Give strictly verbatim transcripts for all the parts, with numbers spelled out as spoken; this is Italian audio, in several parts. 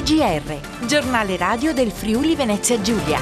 T G R, giornale radio del Friuli Venezia Giulia.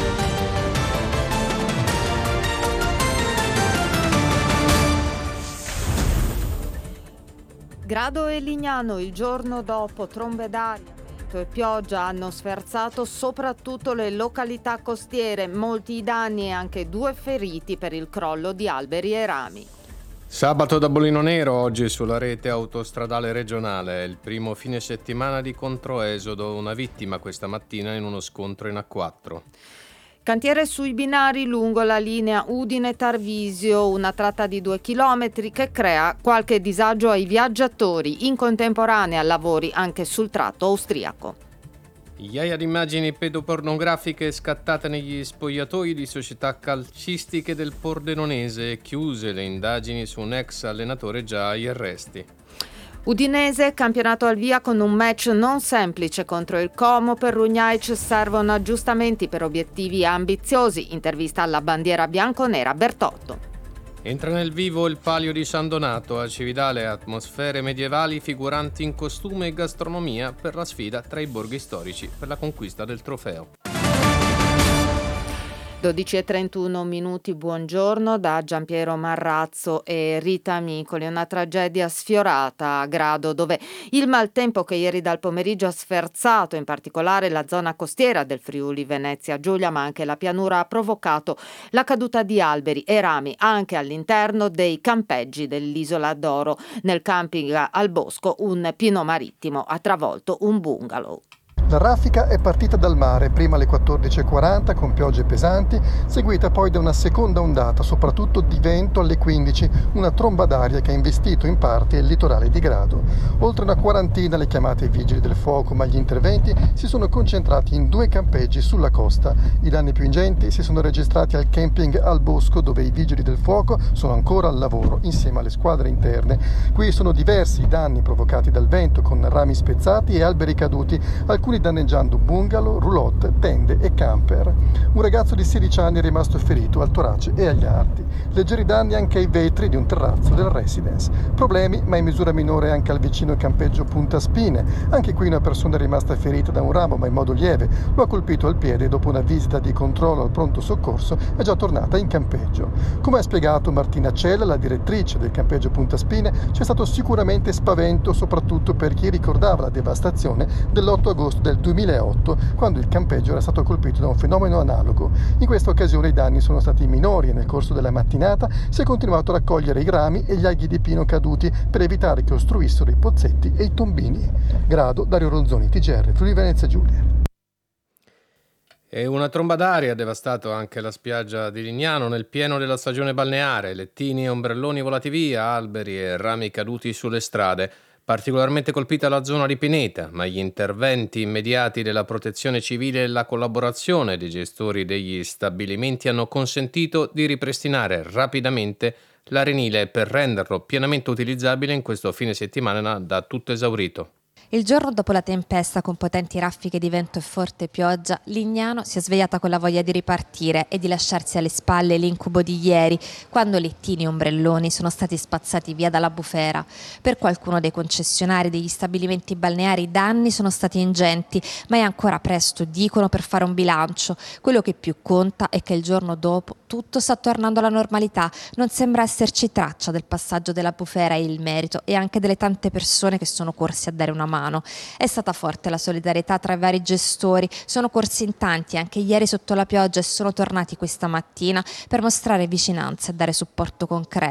Grado e Lignano il giorno dopo, trombe d'aria, vento e pioggia hanno sferzato soprattutto le località costiere, molti i danni e anche due feriti per il crollo di alberi e rami. Sabato da Bollino Nero, oggi sulla rete autostradale regionale, il primo fine settimana di controesodo, una vittima questa mattina in uno scontro in A quattro. Cantiere sui binari lungo la linea Udine-Tarvisio, una tratta di due chilometri che crea qualche disagio ai viaggiatori, in contemporanea lavori anche sul tratto austriaco. Migliaia di immagini pedopornografiche scattate negli spogliatoi di società calcistiche del Pordenonese, chiuse le indagini su un ex allenatore già agli arresti. Udinese, campionato al via con un match non semplice contro il Como. Per Rugnaic servono aggiustamenti per obiettivi ambiziosi. Intervista alla bandiera bianconera Bertotto. Entra nel vivo il Palio di San Donato, a Cividale atmosfere medievali figuranti in costume e gastronomia per la sfida tra i borghi storici per la conquista del trofeo. dodici e trentuno minuti, buongiorno da Giampiero Marrazzo e Rita Amicoli. Una tragedia sfiorata a Grado, dove il maltempo che ieri dal pomeriggio ha sferzato in particolare la zona costiera del Friuli Venezia Giulia, ma anche la pianura, ha provocato la caduta di alberi e rami anche all'interno dei campeggi dell'isola d'Oro. Nel camping al Bosco un pino marittimo ha travolto un bungalow. La raffica è partita dal mare, prima alle quattordici e quaranta con piogge pesanti, seguita poi da una seconda ondata, soprattutto di vento alle quindici, una tromba d'aria che ha investito in parte il litorale di Grado. Oltre una quarantina le chiamate ai vigili del fuoco, ma gli interventi si sono concentrati in due campeggi sulla costa. I danni più ingenti si sono registrati al camping al Bosco, dove i vigili del fuoco sono ancora al lavoro insieme alle squadre interne. Qui sono diversi i danni provocati dal vento, con rami spezzati e alberi caduti, alcuni danneggiando bungalow, roulotte, tende e camper. Un ragazzo di sedici anni è rimasto ferito al torace e agli arti. Leggeri danni anche ai vetri di un terrazzo del residence. Problemi, ma in misura minore, anche al vicino campeggio Punta Spine. Anche qui una persona è rimasta ferita da un ramo, ma in modo lieve. Lo ha colpito al piede e dopo una visita di controllo al pronto soccorso è già tornata in campeggio. Come ha spiegato Martina Cella, la direttrice del campeggio Punta Spine, c'è stato sicuramente spavento, soprattutto per chi ricordava la devastazione dell'otto agosto del duemilaotto, quando il campeggio era stato colpito da un fenomeno analogo. In questa occasione i danni sono stati minori e nel corso della mattinata si è continuato a raccogliere i rami e gli aghi di pino caduti per evitare che ostruissero i pozzetti e i tombini. Grado, Dario Ronzoni, T G R, Friuli Venezia Giulia. E una tromba d'aria ha devastato anche la spiaggia di Lignano nel pieno della stagione balneare. Lettini e ombrelloni volati via, alberi e rami caduti sulle strade. Particolarmente colpita la zona di Pineta, ma gli interventi immediati della protezione civile e la collaborazione dei gestori degli stabilimenti hanno consentito di ripristinare rapidamente l'arenile per renderlo pienamente utilizzabile in questo fine settimana da tutto esaurito. Il giorno dopo la tempesta con potenti raffiche di vento e forte pioggia, Lignano si è svegliata con la voglia di ripartire e di lasciarsi alle spalle l'incubo di ieri, quando lettini e ombrelloni sono stati spazzati via dalla bufera. Per qualcuno dei concessionari degli stabilimenti balneari i danni sono stati ingenti, ma è ancora presto, dicono, per fare un bilancio. Quello che più conta è che il giorno dopo tutto sta tornando alla normalità. Non sembra esserci traccia del passaggio della bufera e il merito e anche delle tante persone che sono corsi a dare una mano. È stata forte la solidarietà tra i vari gestori, sono corsi in tanti anche ieri sotto la pioggia e sono tornati questa mattina per mostrare vicinanza e dare supporto concreto.